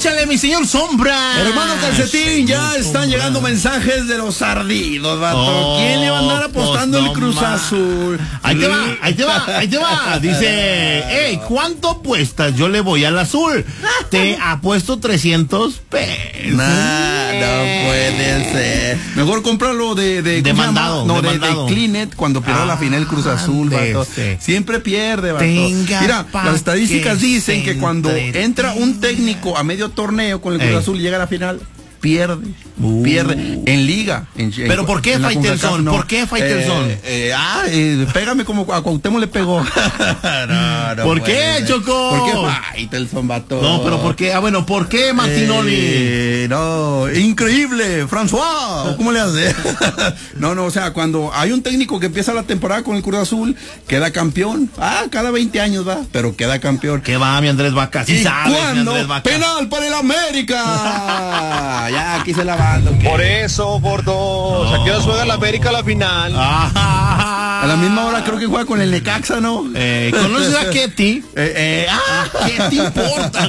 Échale, mi señor Sombra. Hermano Calcetín, ya están llegando mensajes de los ardidos, vato. ¿Quién le va a andar apostando el Cruz Azul? Ahí te va. Dice, hey, ¿cuánto apuestas? Yo le voy al azul. Te apuesto 300 pesos. Nah, no puede ser. Mejor cómpralo de mandado. No, de Clinet cuando pierda la final Cruz Azul, vato. Siempre pierde, vato. Mira, las estadísticas dicen que cuando entra un técnico a medio torneo con el Cruz Azul y llega a la final, pierde en liga. ¿Pero por qué Faitelson? ¿Por qué Faitelson? Pégame como a Cuauhtémoc le pegó. No, ¿Por qué, Choco? ¿Por qué Faitelson, vato? No, pero ¿por qué? Bueno, ¿por qué Martinoli? No, increíble, François. ¿Cómo le hace? No, o sea, cuando hay un técnico que empieza la temporada con el Cruz Azul, queda campeón. Cada 20 años va, pero queda campeón. ¿Qué va, mi Andrés Vaca? ¿Y cuándo? Penal para el América. Ya, aquí se la va. Por eso, gordos. ¿A qué hora juega el América a la final? A la misma hora creo que juega con el Necaxa, ¿no? ¿Conoces a Ketty? ¿Qué te importa?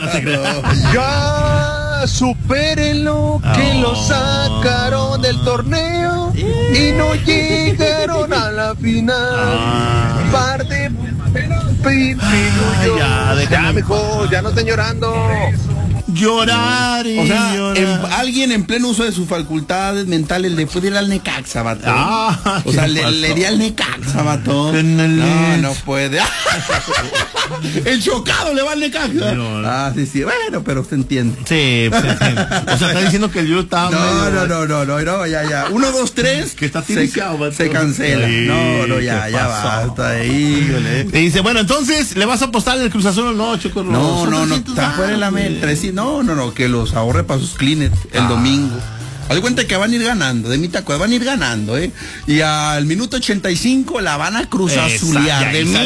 Ya supérenlo, que lo sacaron del torneo y no llegaron a la final. Parte ya, mijo, ya no estén llorando. Llorar y o sea, llorar. Alguien en pleno uso de sus facultades mentales le puede ir al Necaxa, vato. O sea, le di al Necaxa, vato. No puede. El chocado le va al Necaxa. Sí. Bueno, pero usted entiende. Sí, o sea, está diciendo que el yo estaba No, ya. 1, 2, 3. Que está tiriciado, se cancela. Ya basta. Híjole. Y dice, bueno, entonces, ¿le vas a apostar el Cruz Azul o no, Choco? No, está fuera de la mente. No, que los ahorre para sus Clinet el domingo. Haz de cuenta que van a ir ganando, de mi taco, van a ir ganando, Y al minuto 85 la van a Cruz Azulear.